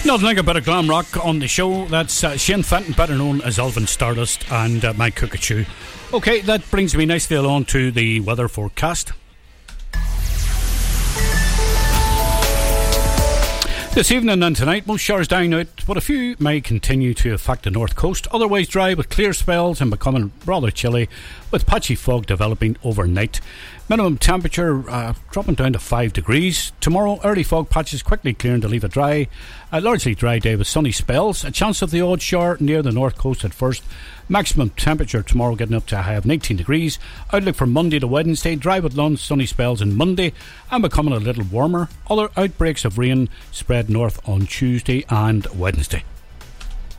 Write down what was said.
Nothing like a bit of glam rock on the show. That's Shane Fenton, better known as Elvin Stardust, and Mike Cockatoo. Okay, that brings me nicely along to the weather forecast. This evening and tonight, most showers dying out, but a few may continue to affect the north coast. Otherwise dry with clear spells and becoming rather chilly, with patchy fog developing overnight. Minimum temperature dropping down to 5 degrees. Tomorrow, early fog patches quickly clearing to leave it dry. A largely dry day with sunny spells. A chance of the odd shower near the north coast at first. Maximum temperature tomorrow getting up to a high of 19 degrees. Outlook for Monday to Wednesday. Dry with long sunny spells on Monday and becoming a little warmer. Other outbreaks of rain spread north on Tuesday and Wednesday.